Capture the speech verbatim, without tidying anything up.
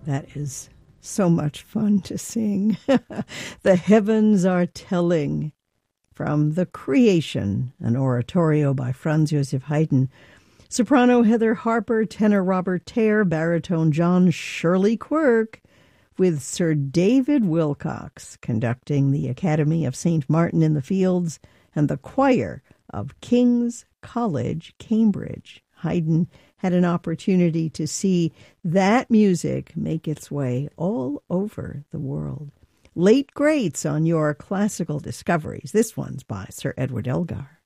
that is so much fun to sing. The Heavens Are Telling, from The Creation, an oratorio by Franz Joseph Haydn. Soprano Heather Harper, tenor Robert Tare, baritone John Shirley Quirk, with Sir David Wilcox conducting the Academy of Saint Martin in the Fields and the choir of King's College, Cambridge. Haydn had an opportunity to see that music make its way all over the world. Late greats on your classical discoveries. This one's by Sir Edward Elgar.